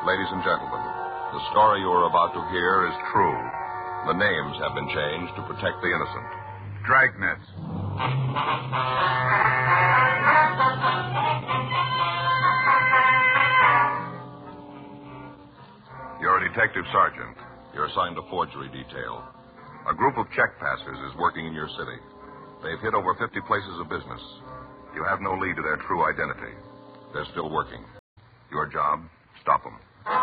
ladies and gentlemen. The story you are about to hear is true. The names have been changed to protect the innocent. Dragnets. You're a detective sergeant. You're assigned to forgery detail. A group of check passers is working in your city. They've hit over 50 places of business. You have no lead to their true identity. They're still working. Your job, stop them.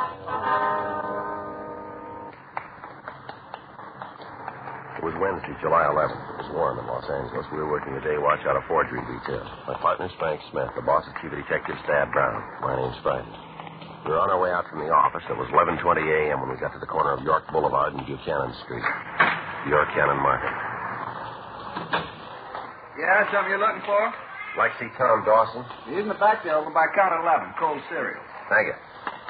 It was Wednesday, July 11th. It was warm in Los Angeles. We were working the day watch out of forgery detail. My partner's Frank Smith. The boss is Chief of Detectives Dad Brown. My name's Frank. We were on our way out from the office. It was 11:20 a.m. when we got to the corner of York Boulevard and Buchanan Street. York Cannon Market. Yeah, something you're looking for? Like to see Tom Dawson? He's in the back there over by counter 11, cold cereal. Thank you.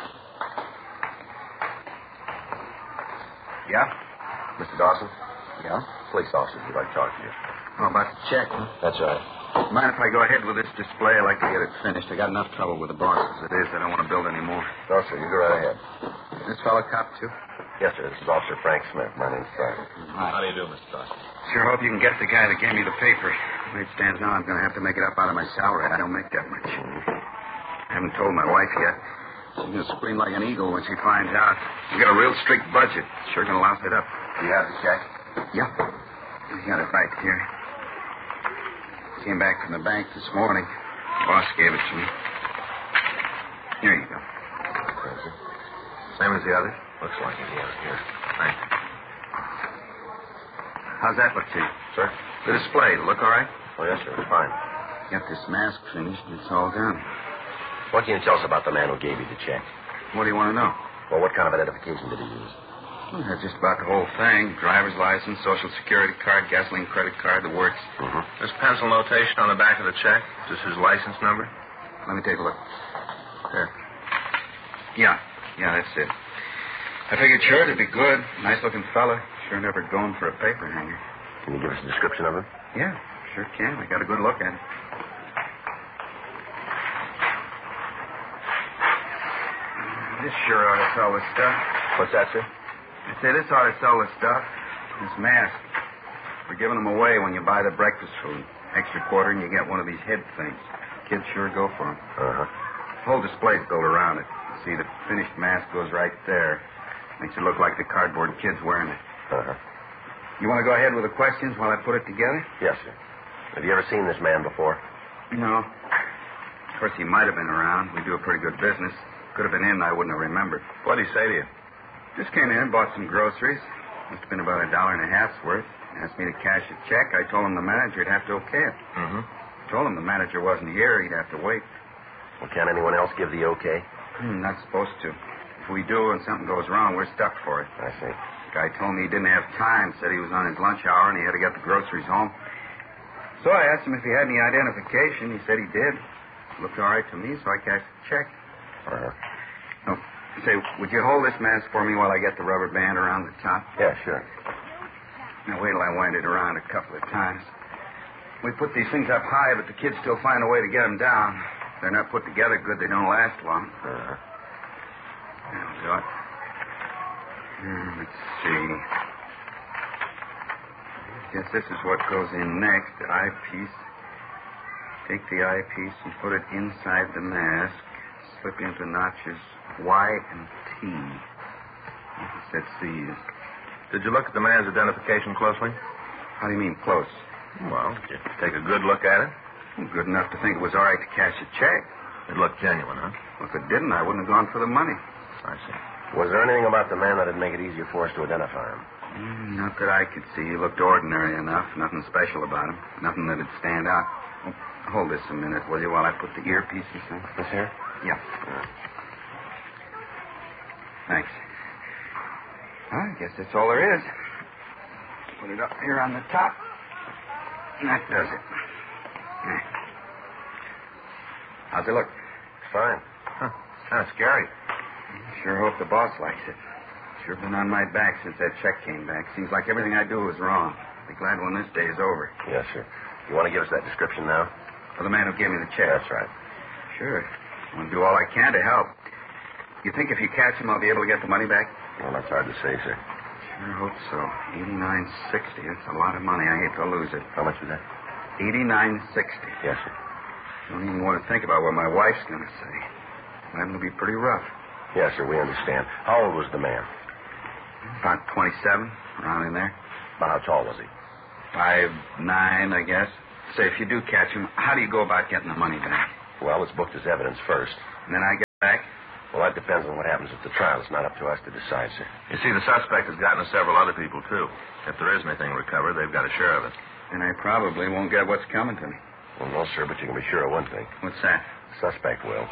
Yeah? Mr. Dawson? Yeah? Police officers would like to talk to you. Oh, about the check, huh? That's right. Mind if I go ahead with this display? I'd like to get it finished. I got enough trouble with the boss as it is. I don't want to build any more. No, sir. You go right ahead. This fellow cop, too? Yes, sir. This is Officer Frank Smith. My name's Frank. How do you do, Mr. Dawson? Sure hope you can get the guy that gave me the paper. The way it stands now, I'm going to have to make it up out of my salary. I don't make that much. I haven't told my wife yet. She's going to scream like an eagle when she finds out. We got a real strict budget. Sure going to louse it up. Do you have the check? Yeah. I got it right here. Came back from the bank this morning. Boss gave it to me. Here you go. Thank you. Same as the others? Looks like it, yeah. Here. Thank you. How's that look to you? Sir? The display, look all right? Oh, yes, sir. It's fine. Got this mask finished and it's all done. What can you tell us about the man who gave you the check? What do you want to know? Well, what kind of identification did he use? Well, just about the whole thing. Driver's license, social security card, gasoline credit card, the works. Mm-hmm. There's pencil notation on the back of the check. Just his license number. Let me take a look. Here. Yeah, that's it. I figured sure it'd be good. Nice-looking fella. Sure never going for a paper hanger. Can you give us a description of him? Yeah, sure can. I got a good look at it. This sure ought to sell the stuff. What's that, sir? I say this ought to sell the stuff. This mask. We're giving them away when you buy the breakfast food. Extra quarter and you get one of these head things. Kids sure go for them. Uh-huh. The whole display's built around it. See, the finished mask goes right there. Makes it look like the cardboard kid's wearing it. Uh-huh. You want to go ahead with the questions while I put it together? Yes, sir. Have you ever seen this man before? No. Of course, he might have been around. We do a pretty good business. Could have been in, I wouldn't have remembered. What'd he say to you? Just came in, bought some groceries. Must have been about $1.50's worth. Asked me to cash a check. I told him the manager would have to okay it. Mm-hmm. Told him the manager wasn't here. He'd have to wait. Well, can anyone else give the okay? Not supposed to. If we do and something goes wrong, we're stuck for it. I see. Guy told me he didn't have time. Said he was on his lunch hour and he had to get the groceries home. So I asked him if he had any identification. He said he did. Looked all right to me, so I cashed the check. Uh-huh. Oh, say, would you hold this mask for me while I get the rubber band around the top? Yeah, sure. Now, wait till I wind it around a couple of times. We put these things up high, but the kids still find a way to get them down. If they're not put together good, they don't last long. Uh-huh. That'll do it. Let's see. I guess this is what goes in next, the eyepiece. Take the eyepiece and put it inside the mask. Slip into notches Y and T. I guess that's these. Did you look at the man's identification closely? How do you mean, close? Well, did you take a good look at it? Well, good enough to think it was all right to cash a check. It looked genuine, huh? Well, if it didn't, I wouldn't have gone for the money. I see. Was there anything about the man that'd make it easier for us to identify him? Not that I could see. He looked ordinary enough. Nothing special about him. Nothing that'd stand out. Oh, hold this a minute, will you, while I put the earpieces in? This here? Yeah. Thanks. I guess that's all there is. Put it up here on the top. And that does it. There. How's it look? Fine. Huh. Kind of scary. Sure hope the boss likes it. Sure been on my back since that check came back. Seems like everything I do is wrong. Be glad when this day is over. Yes, sir. You want to give us that description now? For the man who gave me the check. That's right. Sure. I want to do all I can to help. You think if you catch him, I'll be able to get the money back? Well, that's hard to say, sir. I hope so. $89.60. That's a lot of money. I hate to lose it. How much was that? $89.60. Yes, sir. Don't even want to think about what my wife's going to say. That'll be pretty rough. Yes, sir, we understand. How old was the man? About 27, around in there. About how tall was he? 5'9", I guess. Say, if you do catch him, how do you go about getting the money back? Well, it's booked as evidence first. And then I get it back? Well, that depends on what happens at the trial. It's not up to us to decide, sir. You see, the suspect has gotten to several other people, too. If there is anything recovered, they've got a share of it. And I probably won't get what's coming to me. Well, no, sir, but you can be sure of one thing. What's that? The suspect will.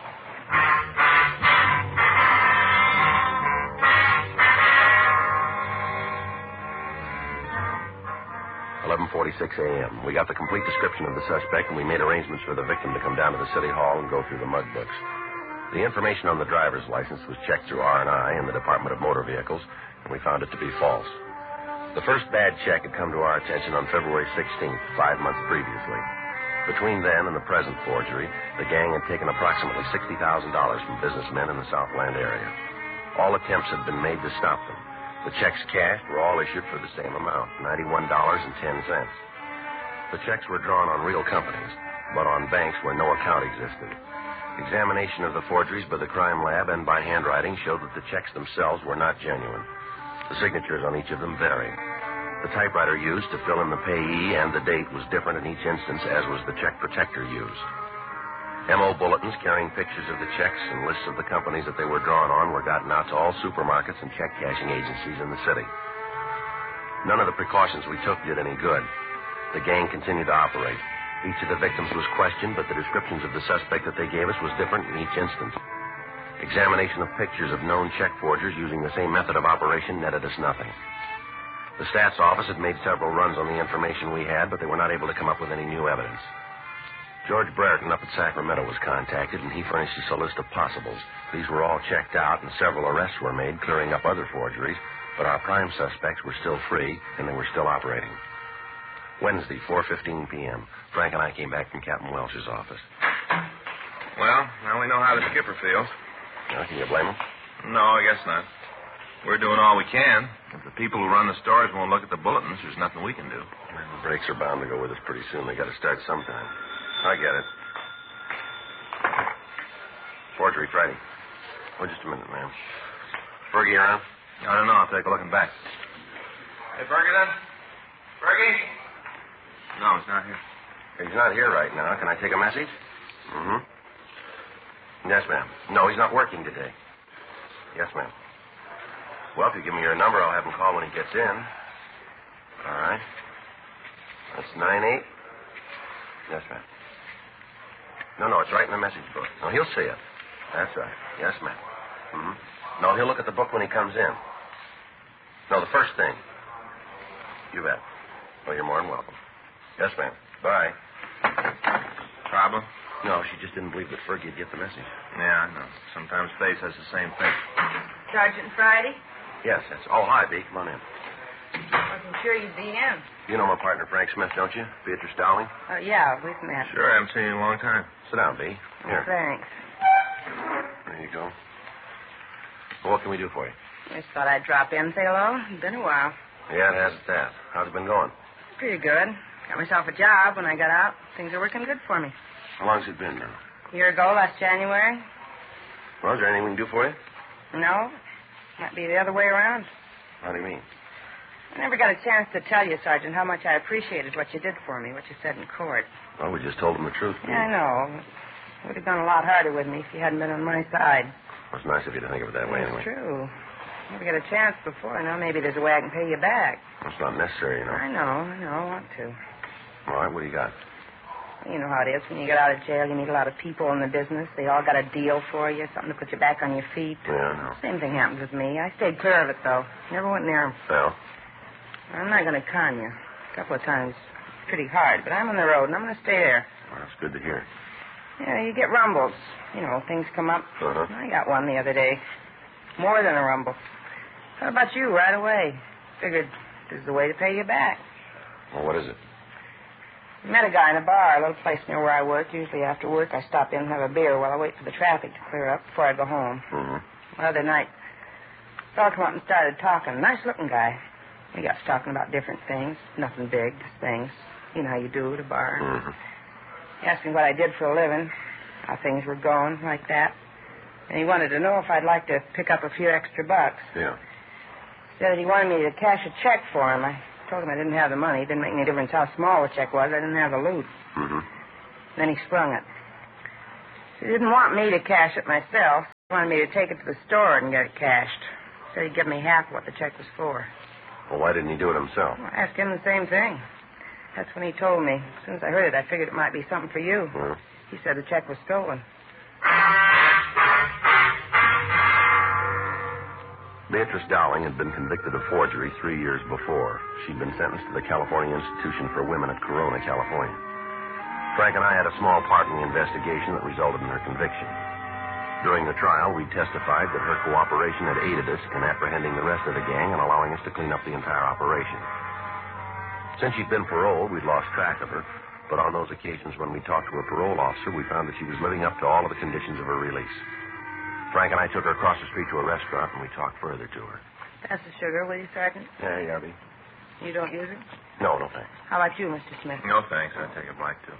11:46 a.m. We got the complete description of the suspect, and we made arrangements for the victim to come down to the city hall and go through the mug books. The information on the driver's license was checked through R&I in the Department of Motor Vehicles, and we found it to be false. The first bad check had come to our attention on February 16th, 5 months previously. Between then and the present forgery, the gang had taken approximately $60,000 from businessmen in the Southland area. All attempts had been made to stop them. The checks cashed were all issued for the same amount, $91.10. The checks were drawn on real companies, but on banks where no account existed. Examination of the forgeries by the crime lab and by handwriting showed that the checks themselves were not genuine. The signatures on each of them varied. The typewriter used to fill in the payee and the date was different in each instance, as was the check protector used. M.O. bulletins carrying pictures of the checks and lists of the companies that they were drawn on were gotten out to all supermarkets and check cashing agencies in the city. None of the precautions we took did any good. The gang continued to operate. Each of the victims was questioned, but the descriptions of the suspect that they gave us was different in each instance. Examination of pictures of known check forgers using the same method of operation netted us nothing. The stats office had made several runs on the information we had, but they were not able to come up with any new evidence. George Brereton up at Sacramento was contacted, and he furnished us a list of possibles. These were all checked out, and several arrests were made, clearing up other forgeries, but our prime suspects were still free, and they were still operating. Wednesday, 4:15 p.m., Frank and I came back from Captain Welch's office. Well, now we know how the skipper feels. Now, can you blame him? No, I guess not. We're doing all we can. If the people who run the stores won't look at the bulletins, there's nothing we can do. Well, the breaks are bound to go with us pretty soon. They got to start sometime. I get it. Forgery Friday. Oh, just a minute, ma'am. Fergie around? I don't know. I'll take a look in back. Hey, Fergie, then? Fergie? No, he's not here. He's not here right now. Can I take a message? Mm-hmm. Yes, ma'am. No, he's not working today. Yes, ma'am. Well, if you give me your number, I'll have him call when he gets in. All right. That's 98. Yes, ma'am. No, it's right in the message book. No, he'll see it. That's right. Yes, ma'am. Mm-hmm. No, he'll look at the book when he comes in. No, the first thing. You bet. Well, you're more than welcome. Yes, ma'am. Bye. Problem? No, she just didn't believe that Fergie would get the message. Yeah, I know. Sometimes Faye says the same thing. Sergeant Friday? Yes, that's... Oh, hi, B. Come on in. Wasn't sure you'd be in. You know my partner, Frank Smith, don't you? Beatrice Dowling? Oh, yeah, we've met. Sure, I haven't seen you in a long time. Sit down, B. Here. Thanks. There you go. Well, what can we do for you? Just thought I'd drop in and say hello. It's been a while. Yeah, it has at that. How's it been going? Pretty good. Got myself a job when I got out. Things are working good for me. How long's it been now? A year ago, last January. Well, is there anything we can do for you? No. Might be the other way around. How do you mean? I never got a chance to tell you, Sergeant, how much I appreciated what you did for me, what you said in court. Well, we just told him the truth. Yeah, I know. It would have gone a lot harder with me if you hadn't been on my side. Well, it's nice of you to think of it that way, It's anyway. true. Never got a chance before. Now maybe there's a way I can pay you back. It's not necessary, you know. I know. I want to. All right, what do you got? You know how it is. When you get out of jail, you meet a lot of people in the business. They all got a deal for you, something to put you back on your feet. Yeah, I know. Same thing happens with me. I stayed clear of it, though. Never went near 'em. Well? I'm not going to con you. A couple of times. Pretty hard, but I'm on the road, and I'm going to stay there. Well, that's good to hear. Yeah, you get rumbles. You know, things come up. Uh-huh. I got one the other day. More than a rumble. How about you right away? Figured this is the way to pay you back. Well, what is it? Met a guy in a bar, a little place near where I work. Usually after work, I stop in and have a beer while I wait for the traffic to clear up before I go home. Mm-hmm. The other night, a fellow came up and started talking. Nice-looking guy. We got to talking about different things. Nothing big, just things. You know how you do at a bar. Mm-hmm. He asked me what I did for a living, how things were going, like that. And he wanted to know if I'd like to pick up a few extra bucks. Yeah. Said that he wanted me to cash a check for him. I told him I didn't have the money. It didn't make any difference how small the check was. I didn't have the loot. Mm-hmm. Then he sprung it. He didn't want me to cash it myself. He wanted me to take it to the store and get it cashed. Said he'd give me half what the check was for. Well, why didn't he do it himself? I asked him the same thing. That's when he told me. As soon as I heard it, I figured it might be something for you. Well. He said the check was stolen. Beatrice Dowling had been convicted of forgery 3 years before. She'd been sentenced to the California Institution for Women at Corona, California. Frank and I had a small part in the investigation that resulted in her conviction. During the trial, we testified that her cooperation had aided us in apprehending the rest of the gang and allowing us to clean up the entire operation. Since she'd been paroled, we'd lost track of her, but on those occasions when we talked to a parole officer, we found that she was living up to all of the conditions of her release. Frank and I took her across the street to a restaurant, and we talked further to her. Pass the sugar, will you, Sergeant? Yeah, Yarby. You don't use it? No, thanks. How about you, Mr. Smith? No, thanks. I'll take a bite, too.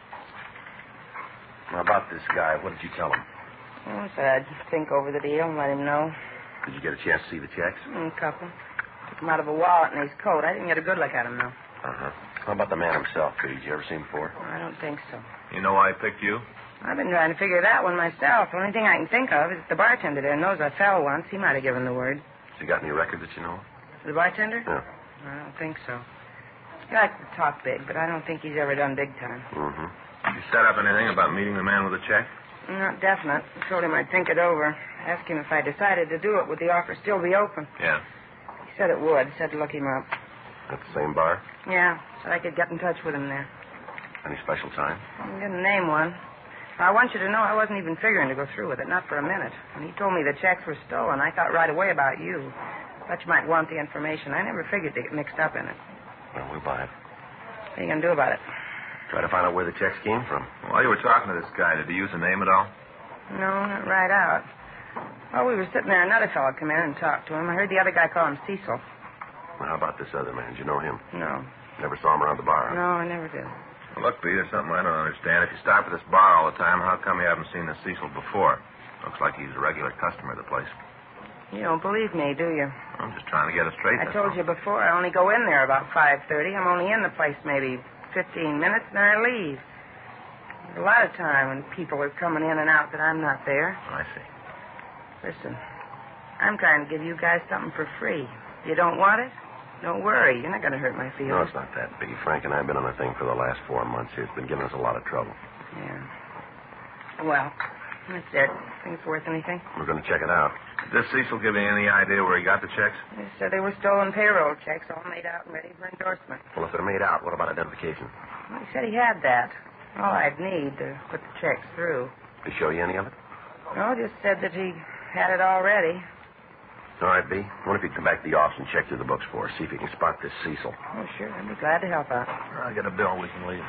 Now, about this guy, what did you tell him? I said I'd think over the deal and let him know. Did you get a chance to see the checks? A couple. Took him out of a wallet in his coat. I didn't get a good look at him, though. Uh-huh. How about the man himself? Did you ever see him before? I don't think so. You know why I picked you? I've been trying to figure that one myself. The only thing I can think of is the bartender there knows I fell once. He might have given the word. Has he got any record that you know of? The bartender? Yeah. I don't think so. He likes to talk big, but I don't think he's ever done big time. Mm-hmm. Did you set up anything about meeting the man with the check? Not definite. I told him I'd think it over. Asked him if I decided to do it, would the offer still be open? Yeah. He said it would. Said to look him up. At the same bar? Yeah, so I could get in touch with him there. Any special time? He didn't name one. I want you to know I wasn't even figuring to go through with it, not for a minute. When he told me the checks were stolen, I thought right away about you. Thought you might want the information. I never figured to get mixed up in it. Well, we'll buy it. What are you going to do about it? Try to find out where the checks came from. While you were talking to this guy, did he use a name at all? No, not right out. While we were sitting there, another fellow came in and talked to him. I heard the other guy call him Cecil. Well, how about this other man? Did you know him? No. Never saw him around the bar? No, I never did. Well, look, Pete, there's something I don't understand. If you stop at this bar all the time, how come you haven't seen the Cecil before? Looks like he's a regular customer of the place. You don't believe me, do you? I'm just trying to get it straight. I told you before, I only go in there about 5:30. I'm only in the place maybe 15 minutes, and then I leave. There's a lot of time when people are coming in and out that I'm not there. I see. Listen, I'm trying to give you guys something for free. You don't want it? Don't worry. You're not going to hurt my No, feelings. it's not that big. Frank and I have been on the thing for the last 4 months here. It's been giving us a lot of trouble. Yeah. Well, that's it. Think it's worth anything? We're going to check it out. Did this Cecil give you any idea where he got the checks? They said they were stolen payroll checks, all made out and ready for endorsement. Well, if they're made out, what about identification? Well, he said he had that. All I'd need to put the checks through. Did he show you any of it? No, just said that he had it all ready. All right, B. I wonder if you'd come back to the office and check through the books for us. See if you can spot this Cecil. Oh, sure. I'd be glad to help out. I'll get a bill. We can leave.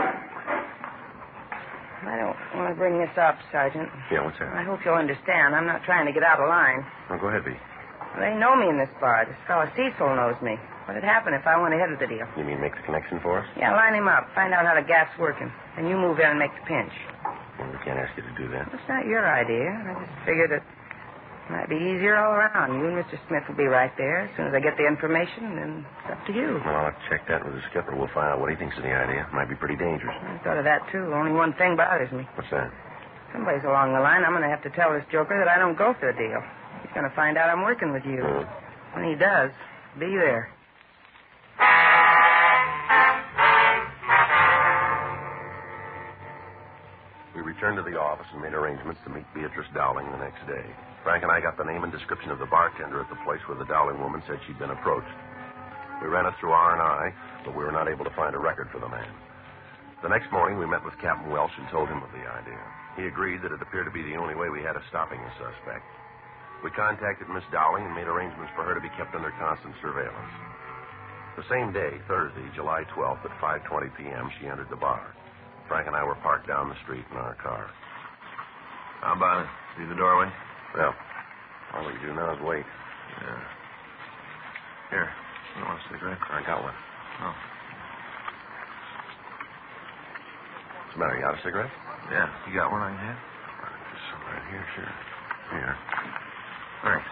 I don't want to bring this up, Sergeant. Yeah, what's that? I hope you'll understand. I'm not trying to get out of line. Oh, go ahead, B. They know me in this bar. This fellow Cecil knows me. What'd happen if I went ahead of the deal? You mean make the connection for us? Yeah, line him up. Find out how the gas's working. And you move in and make the pinch. Well, we can't ask you to do that. It's not your idea. I just figured it might be easier all around. You and Mr. Smith will be right there. As soon as I get the information, then it's up to you. Well, I'll check that with the skipper. We'll find out what he thinks of the idea. Might be pretty dangerous. I thought of that, too. Only one thing bothers me. What's that? Someplace along the line, I'm going to have to tell this joker that I don't go for the deal. He's going to find out I'm working with you. When he does, be there. We returned to the office and made arrangements to meet Beatrice Dowling the next day. Frank and I got the name and description of the bartender at the place where the Dowling woman said she'd been approached. We ran it through R&I, but we were not able to find a record for the man. The next morning, we met with Captain Welsh and told him of the idea. He agreed that it appeared to be the only way we had of stopping the suspect. We contacted Miss Dowling and made arrangements for her to be kept under constant surveillance. The same day, Thursday, July 12th, at 5:20 p.m., she entered the bar. Frank and I were parked down the street in our car. How about it? See the doorway? Well, I'll leave you. do now is wait. Yeah. Here. You want a cigarette? I got one. Oh. What's the matter? You got a cigarette? Yeah. You got one I can have? Just somewhere in here, sure. Here. Thanks.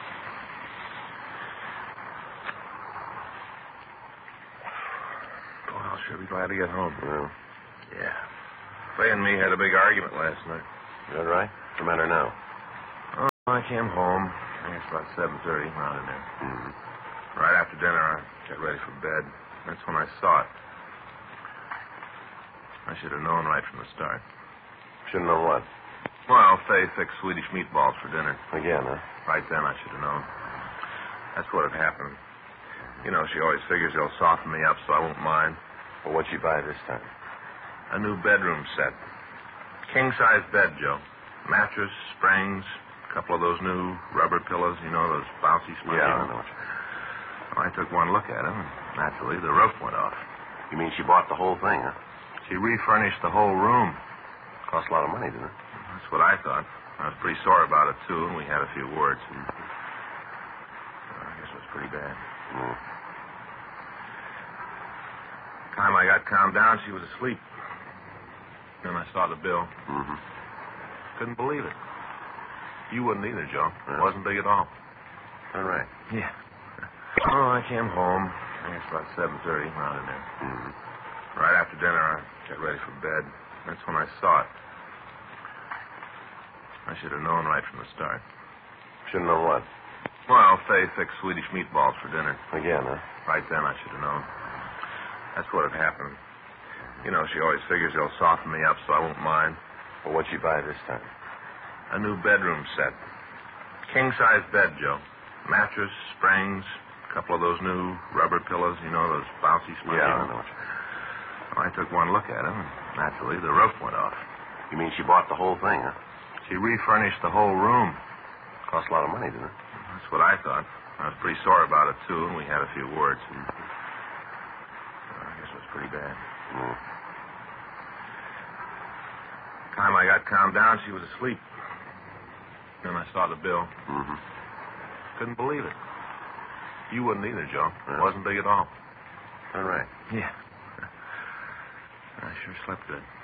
Well, I'll sure be glad to get home. Well, Yeah. Fay and me had a big argument last night. is that right? What's the matter now? Oh, I came home. I guess about 7:30, around in there. Mm-hmm. Right after dinner, I got ready for bed. That's when I saw it. I should have known right from the start. Shouldn't know what. Well, Fay fixed Swedish meatballs for dinner. Again, huh? Right then, I should have known. That's what had happened. You know, she always figures they'll soften me up so I won't mind. Well, what'd she buy this time? A new bedroom set. King-size bed, Joe. Mattress, springs, a couple of those new rubber pillows, you know, those bouncy springs. Yeah, I know what you Well, I took one look at them, and naturally, the roof went off. You mean she bought the whole thing, huh? She refurnished the whole room. Cost a lot of money, didn't it? That's what I thought. I was pretty sore about it, too, and we had a few words. I guess it was pretty bad. Mm. Time I got calmed down, she was asleep. Then I saw the bill. Mm-hmm. Couldn't believe it. You wouldn't either, Joe. It Yeah. wasn't big at all. All right. Yeah. Oh, I came home. I guess about 7:30, around in there. Mm-hmm. Right after dinner, I got ready for bed. That's when I saw it. I should have known right from the start. Shouldn't know what. Well, Fay fixed Swedish meatballs for dinner. Again, huh? Right then, I should have known. That's what had happened. You know, she always figures they'll soften me up so I won't mind. Well, what'd she buy this time? A new bedroom set. King-size bed, Joe. Mattress, springs, a couple of those new rubber pillows, you know, those bouncy springs. Yeah, I know what you Well, I took one look at them, and naturally, the roof went off. You mean she bought the whole thing, huh? She refurnished the whole room. Cost a lot of money, didn't it? That's what I thought. I was pretty sore about it, too, and we had a few words. I guess it was pretty bad. Mm. Time I got calmed down, she was asleep. Then I saw the bill. Mm-hmm. Couldn't believe it. You wouldn't either, Joe. It Yeah. wasn't big at all. All right. Yeah. I sure slept good.